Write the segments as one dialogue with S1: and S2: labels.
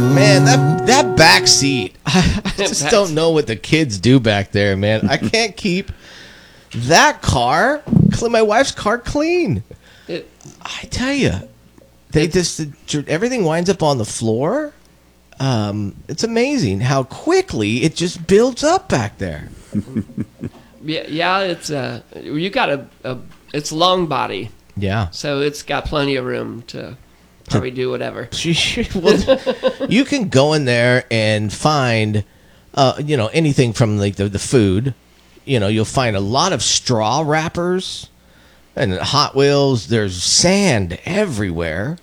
S1: Man, that back seat. I just don't know what the kids do back there, man. I can't keep that car, my wife's car, clean. I tell you, everything winds up on the floor. It's amazing how quickly it just builds up back there.
S2: Yeah, it's you got it's long body.
S1: Yeah,
S2: so it's got plenty of room to probably do whatever.
S1: You can go in there and find, anything from like the food. You'll find a lot of straw wrappers and Hot Wheels. There's sand everywhere.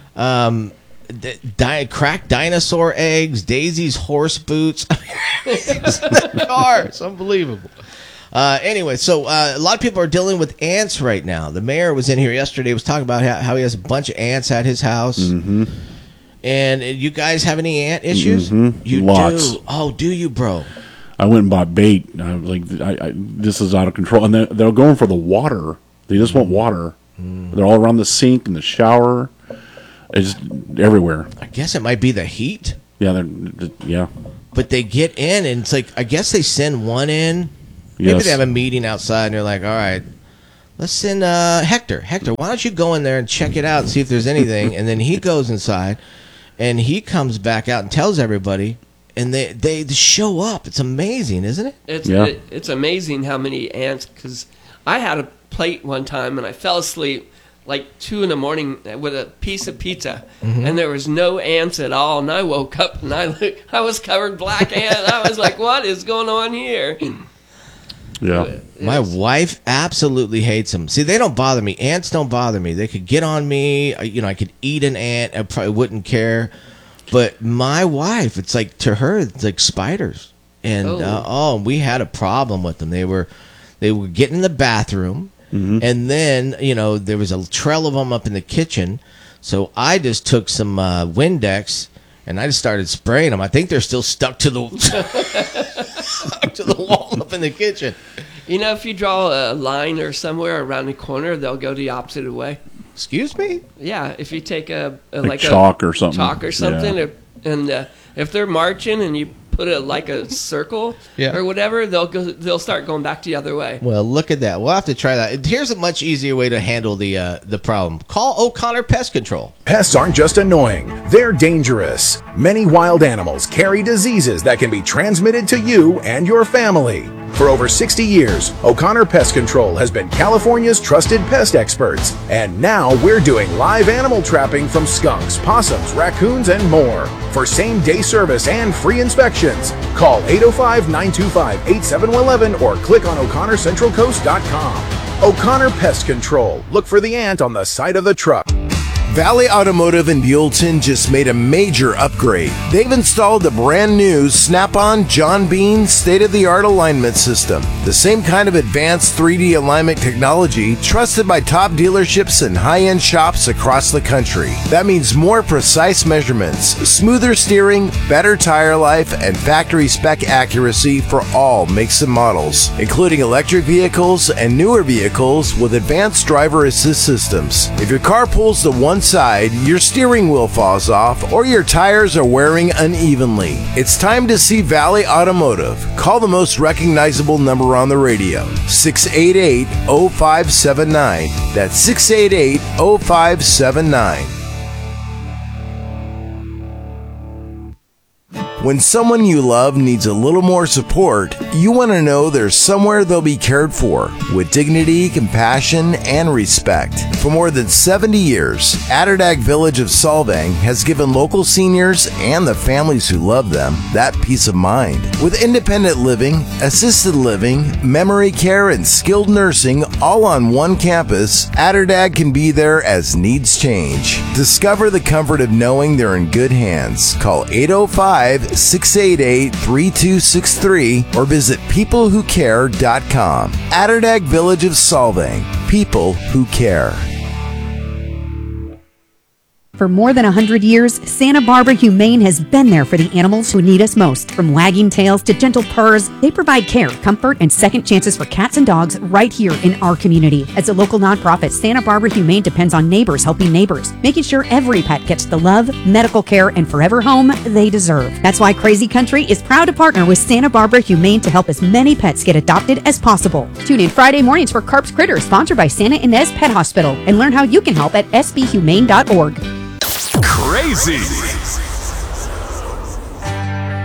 S1: Cracked dinosaur eggs, Daisy's horse boots. That car, it's unbelievable. Anyway, so a lot of people are dealing with ants right now. The mayor was in here yesterday, was talking about how he has a bunch of ants at his house.
S3: Mm-hmm.
S1: And you guys have any ant issues?
S3: Mm-hmm.
S1: You
S3: Lots.
S1: do? Oh, do you, bro?
S3: I went and bought bait. This is out of control. And they're going for the water. They just want water. They're all around the sink and the shower. It's everywhere.
S1: I guess it might be the heat.
S3: Yeah, yeah.
S1: But they get in, and it's like, I guess they send one in. Maybe
S3: Yes.
S1: they have a meeting outside, and they're like, all right, let's send Hector. Hector, why don't you go in there and check it out and see if there's anything? And then he goes inside, and he comes back out and tells everybody, and they show up. It's amazing, isn't it?
S2: It's amazing how many ants, because I had a plate one time, and I fell asleep like 2 a.m. with a piece of pizza, and there was no ants at all. And I woke up and I was covered black ant. I was like, "What is going on here?"
S3: Yeah,
S1: my wife absolutely hates them. See, they don't bother me. Ants don't bother me. They could get on me. I could eat an ant. I probably wouldn't care. But my wife, it's like, to her, it's like spiders. And we had a problem with them. They were getting in the bathroom. And then, there was a trail of them up in the kitchen. So I just took some Windex and I just started spraying them. I think they're still stuck to the wall up in the kitchen.
S2: If you draw a line or somewhere around the corner, they'll go the opposite way.
S1: Excuse me?
S2: Yeah, if you take a
S3: chalk or something.
S2: Yeah. And if they're marching and you put it like a circle or whatever, they'll start going back the other way.
S1: Well, look at that. We'll have to try that. Here's a much easier way to handle the problem. Call O'Connor Pest Control.
S4: Pests aren't just annoying, they're dangerous. Many wild animals carry diseases that can be transmitted to you and your family. For over 60 years, O'Connor Pest Control has been California's trusted pest experts. And now we're doing live animal trapping from skunks, possums, raccoons, and more. For same-day service and free inspections, call 805-925-8711 or click on O'ConnorCentralCoast.com. O'Connor Pest Control. Look for the ant on the side of the truck.
S5: Valley Automotive in Buellton just made a major upgrade. They've installed the brand new Snap-on John Bean state-of-the-art alignment system. The same kind of advanced 3D alignment technology trusted by top dealerships and high-end shops across the country. That means more precise measurements, smoother steering, better tire life, and factory spec accuracy for all makes and models, including electric vehicles and newer vehicles with advanced driver assist systems. If your car pulls to one side, your steering wheel falls off, or your tires are wearing unevenly, it's time to see Valley Automotive. Call the most recognizable number on the radio, 688-0579. That's 688-0579. When someone you love needs a little more support, you want to know there's somewhere they'll be cared for with dignity, compassion, and respect. For more than 70 years, Atterdag Village of Solvang has given local seniors and the families who love them that peace of mind. With independent living, assisted living, memory care, and skilled nursing all on one campus, Atterdag can be there as needs change. Discover the comfort of knowing they're in good hands. Call 805-688-3263 or visit peoplewhocare.com. Atterdag Village of Solvang. People who care.
S6: For more than 100 years, Santa Barbara Humane has been there for the animals who need us most. From wagging tails to gentle purrs, they provide care, comfort, and second chances for cats and dogs right here in our community. As a local nonprofit, Santa Barbara Humane depends on neighbors helping neighbors, making sure every pet gets the love, medical care, and forever home they deserve. That's why Crazy Country is proud to partner with Santa Barbara Humane to help as many pets get adopted as possible. Tune in Friday mornings for Carp's Critters, sponsored by Santa Ynez Pet Hospital, and learn how you can help at sbhumane.org.
S7: Crazy.